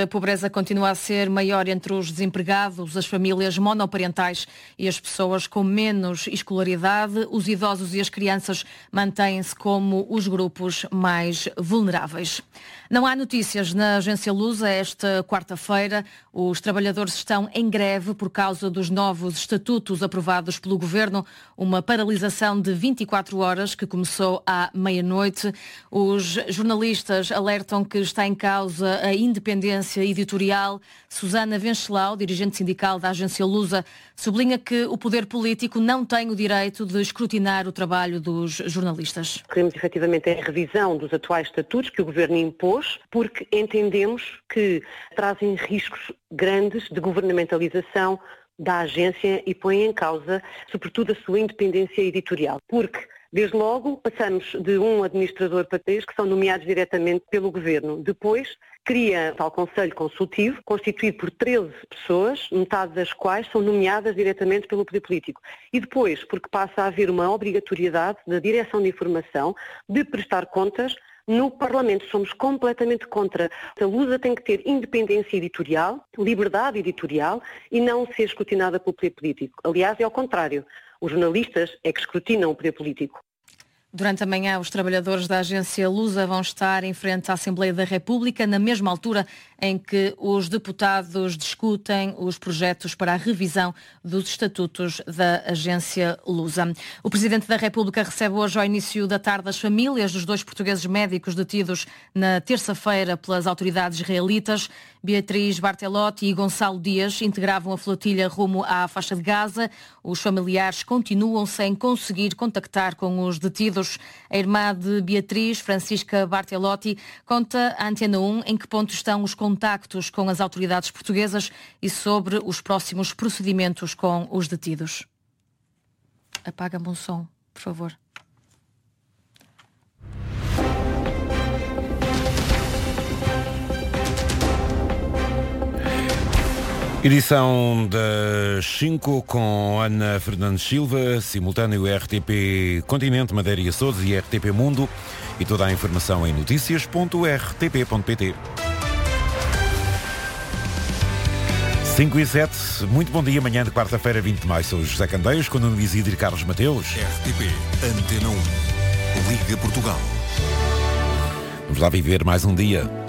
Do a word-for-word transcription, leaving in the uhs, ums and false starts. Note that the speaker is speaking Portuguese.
de pobreza continua a ser maior entre os desempregados, as famílias monoparentais e as pessoas com menos escolaridade. Os idosos e as crianças mantêm-se como os grupos mais vulneráveis. Não há notícias na Agência Lusa esta quarta-feira. Os trabalhadores estão em greve por causa dos novos estatutos aprovados pelo Governo, uma paralisação de vinte e quatro horas que começou à meia-noite. Os jornalistas alertam que está em causa a independência editorial. Susana Vencelau, dirigente sindical da Agência Lusa, sublinha que o poder político não tem o direito de escrutinar o trabalho dos jornalistas. Queremos efetivamente a revisão dos atuais estatutos que o Governo impôs, porque entendemos que trazem riscos grandes de governamentalização da agência e põem em causa, sobretudo, a sua independência editorial. Porque, desde logo, passamos de um administrador para três que são nomeados diretamente pelo Governo. Depois, cria tal Conselho Consultivo, constituído por treze pessoas, metade das quais são nomeadas diretamente pelo poder político. E depois, porque passa a haver uma obrigatoriedade da direção de informação de prestar contas no Parlamento. Somos completamente contra. A Lusa tem que ter independência editorial, liberdade editorial e não ser escrutinada pelo poder político. Aliás, é ao contrário. Os jornalistas é que escrutinam o poder político. Durante a manhã, os trabalhadores da Agência Lusa vão estar em frente à Assembleia da República, na mesma altura em que os deputados discutem os projetos para a revisão dos estatutos da Agência Lusa. O Presidente da República recebe hoje, ao início da tarde, as famílias dos dois portugueses médicos detidos na terça-feira pelas autoridades israelitas. Beatriz Bartelotti e Gonçalo Dias integravam a flotilha rumo à faixa de Gaza. Os familiares continuam sem conseguir contactar com os detidos. A irmã de Beatriz, Francisca Bartelotti, conta à Antena um em que ponto estão os contactos com as autoridades portuguesas e sobre os próximos procedimentos com os detidos. Apaga-me um som, por favor. Edição das cinco com Ana Fernandes Silva, simultâneo R T P Continente, Madeira e Açores e R T P Mundo, e toda a informação em notícias ponto r t p ponto p t. cinco e sete, muito bom dia, manhã de quarta-feira, vinte de maio. Sou o José Candeias, com Nuno Isidro e Carlos Mateus. R T P, Antena um, Liga Portugal. Vamos lá viver mais um dia.